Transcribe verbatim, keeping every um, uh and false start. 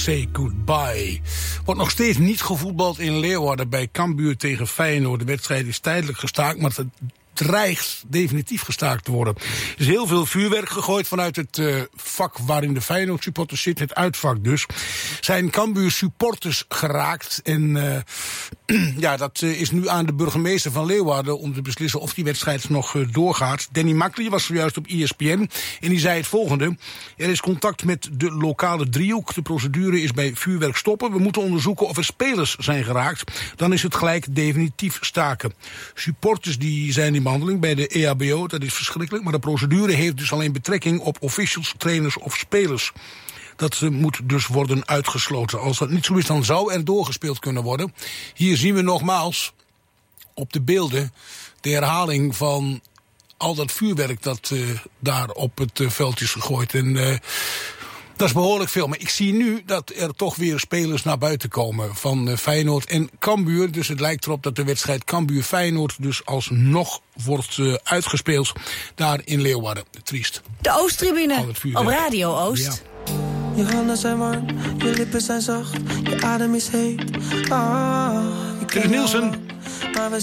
Say Goodbye. Wordt nog steeds niet gevoetbald in Leeuwarden bij Cambuur tegen Feyenoord. De wedstrijd is tijdelijk gestaakt, maar het dreigt definitief gestaakt te worden. Er is heel veel vuurwerk gegooid vanuit het uh, vak waarin de Feyenoord supporters zitten, het uitvak dus. Zijn Cambuur supporters geraakt en uh, ja, dat uh, is nu aan de burgemeester van Leeuwarden om te beslissen of die wedstrijd nog uh, doorgaat. Danny Makli was zojuist op E S P N en die zei het volgende: er is contact met de lokale driehoek. De procedure is bij vuurwerk stoppen. We moeten onderzoeken of er spelers zijn geraakt. Dan is het gelijk definitief staken. Supporters die zijn in behandeling bij de E H B O, dat is verschrikkelijk, maar de procedure heeft dus alleen betrekking op officials, trainers of spelers. Dat uh, moet dus worden uitgesloten. Als dat niet zo is, dan zou er doorgespeeld kunnen worden. Hier zien we nogmaals op de beelden de herhaling van al dat vuurwerk dat uh, daar op het uh, veld is gegooid. En uh, dat is behoorlijk veel. Maar ik zie nu dat er toch weer spelers naar buiten komen van uh, Feyenoord en Cambuur. Dus het lijkt erop dat de wedstrijd Cambuur-Feyenoord dus alsnog wordt uh, uitgespeeld daar in Leeuwarden. Triest. De Oosttribune op Radio Oost. Ja. Je handen zijn warm, je lippen zijn zacht, je adem is heet. Ah, Chris Nielsen.